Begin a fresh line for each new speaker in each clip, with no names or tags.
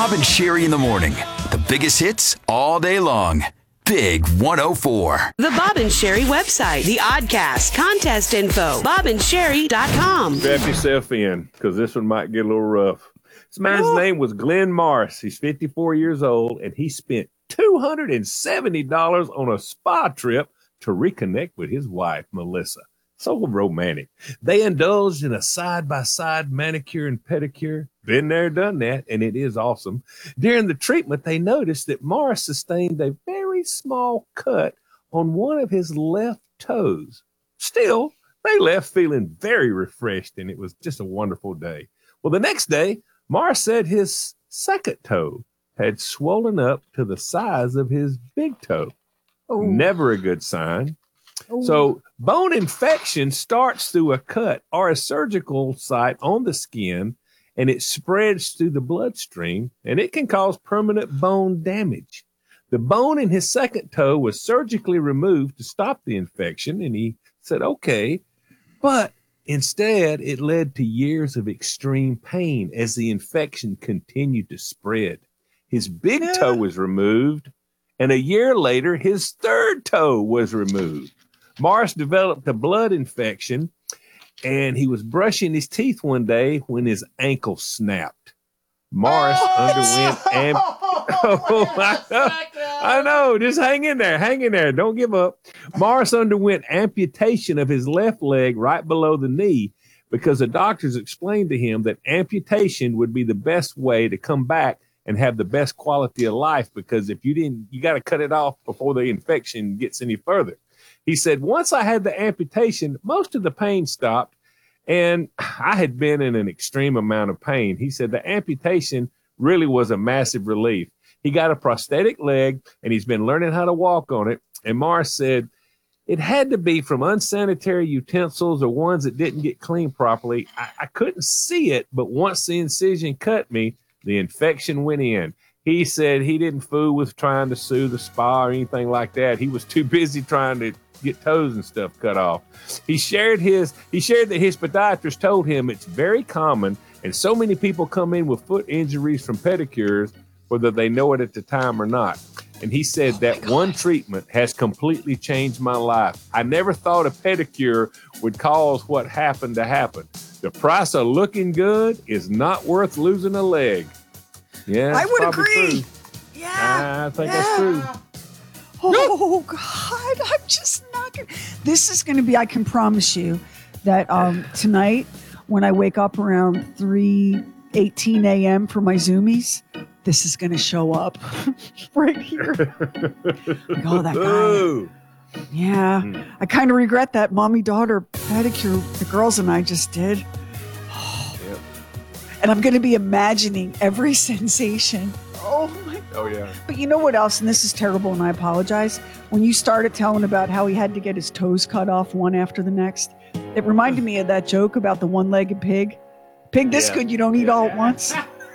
Bob and Sherry in the morning. The biggest hits all day long. Big 104.
The Bob and Sherry website, the Oddcast, contest info, bobandSherry.com.
Strap yourself in, because this one might get a little rough. This man's name was Glenn Morris. He's 54 years old, and he spent $270 on a spa trip to reconnect with his wife, Melissa. So romantic. They indulged in a side-by-side manicure and pedicure. Been there, done that, and it is awesome. During the treatment, they noticed that Morris sustained a very small cut on one of his left toes. Still, they left feeling very refreshed, and it was just a wonderful day. Well, the next day, Morris said his second toe had swollen up to the size of his big toe. Oh. Never a good sign. Oh. So bone infection starts through a cut or a surgical site on the skin, and it spreads through the bloodstream, and it can cause permanent bone damage. The bone in his second toe was surgically removed to stop the infection, and he said, okay, but instead it led to years of extreme pain as the infection continued to spread. His big toe was removed, and a year later, his third toe was removed. Morris developed a blood infection, and he was brushing his teeth one day when his ankle snapped. Morris underwent I know. Just hang in there. Don't give up. Morris underwent amputation of his left leg right below the knee because the doctors explained to him that amputation would be the best way to come back and have the best quality of life, because if you didn't, you got to cut it off before the infection gets any further. He said, once I had the amputation, most of the pain stopped, and I had been in an extreme amount of pain. He said the amputation really was a massive relief. He got a prosthetic leg, and he's been learning how to walk on it. And Morris said it had to be from unsanitary utensils or ones that didn't get cleaned properly. I couldn't see it, but once the incision cut me, the infection went in. He said he didn't fool with trying to sue the spa or anything like that. He was too busy trying to get toes and stuff cut off. He shared that his podiatrist told him it's very common, and so many people come in with foot injuries from pedicures, whether they know it at the time or not. And he said that one treatment has completely changed my life. I never thought a pedicure would cause what happened to happen. The price of looking good is not worth losing a leg. Yeah,
I would agree.
True.
Yeah.
I think that's true.
Oh, God, I'm just not going to. This is going to be, I can promise you that tonight when I wake up around 3:18 a.m. for my Zoomies, this is going to show up right here. Like, oh, that guy. Yeah. I kind of regret that mommy-daughter pedicure the girls and I just did.
Yep.
And I'm going to be imagining every sensation. Oh, my God.
Oh, yeah.
But you know what else? And this is terrible, and I apologize. When you started telling about how he had to get his toes cut off one after the next, it reminded me of that joke about the one-legged pig. Pig this good, you don't eat all at once.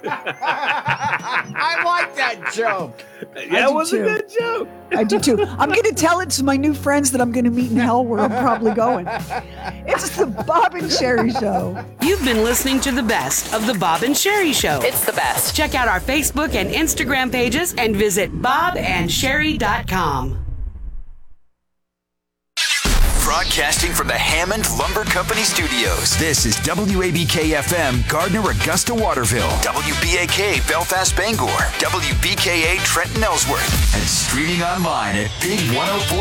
I like that joke.
That was a good joke.
I do too. I'm going to tell it to my new friends that I'm going to meet in hell, where I'm probably going. It's the Bob and Sherry Show.
You've been listening to the best of the Bob and Sherry Show.
It's the best.
Check out our Facebook and Instagram pages and visit bobandsherry.com.
Broadcasting from the Hammond Lumber Company studios. This is WABK-FM, Gardner, Augusta, Waterville. WBAK, Belfast, Bangor. WBKA, Trenton, Ellsworth. And streaming online at Big 104.